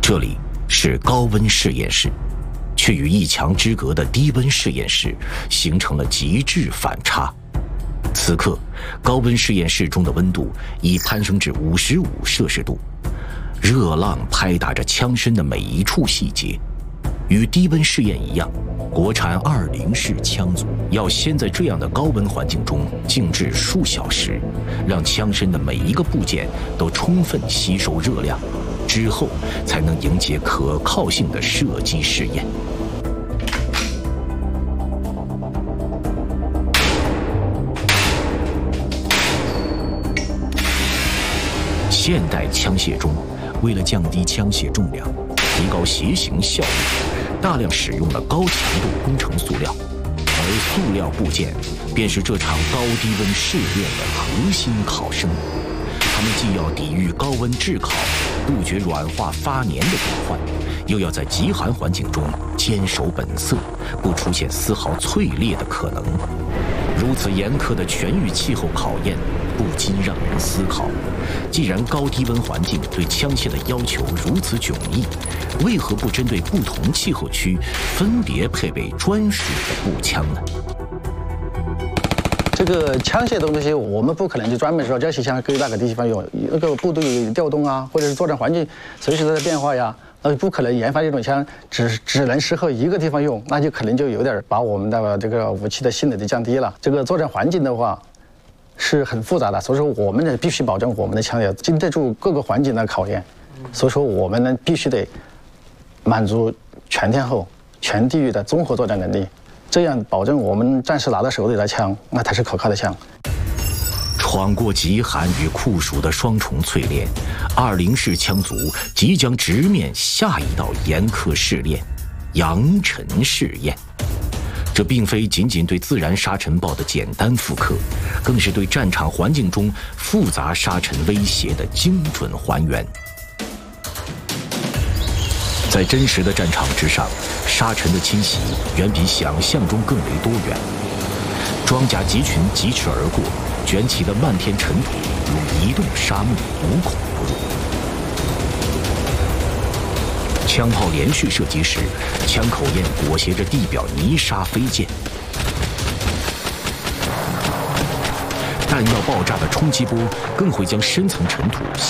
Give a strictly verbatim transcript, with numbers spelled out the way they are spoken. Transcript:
这里是高温实验室，却与一墙之隔的低温实验室形成了极致反差。此刻，高温实验室中的温度已攀升至五十五摄氏度，热浪拍打着枪身的每一处细节。与低温试验一样，国产二零式枪组要先在这样的高温环境中静置数小时，让枪身的每一个部件都充分吸收热量，之后才能迎接可靠性的射击试验。现代枪械中，为了降低枪械重量，提高携行效率，大量使用了高强度工程塑料，而塑料部件便是这场高低温试验的核心考生。它们既要抵御高温炙烤，杜绝软化发粘的隐患，又要在极寒环境中坚守本色，不出现丝毫脆裂的可能。如此严苛的全域气候考验，不禁让人思考：既然高低温环境对枪械的要求如此迥异，为何不针对不同气候区分别配备专属的步枪呢？ 这个枪械的东西，我们不可能就专门说这些枪可以哪个地方用，那个部队有调动啊，或者是作战环境随时都在变化呀，那不可能研发这种枪只只能适合一个地方用，那就可能就有点把我们的这个武器的性能就降低了。这个作战环境的话是很复杂的，所以说我们呢必须保证我们的枪要经得住各个环境的考验，所以说我们呢必须得满足全天候、全地域的综合作战能力。这样保证我们战士拿到手里的枪，那才是可靠的枪。 闯过极寒与酷暑的双重淬炼，二零式枪组即将直面下一道严苛试炼——扬尘试验。这并非仅仅对自然沙尘暴的简单复刻，更是对战场环境中复杂沙尘威胁的精准还原。在真实的战场之上，沙尘的侵袭远比想象中更为多元。装甲集群疾驰而过，卷起的漫天尘土如移动沙漠，无孔不入。枪炮连续射击时，枪口焰裹挟着地表泥沙飞溅，弹药爆炸的冲击波更会将深层尘土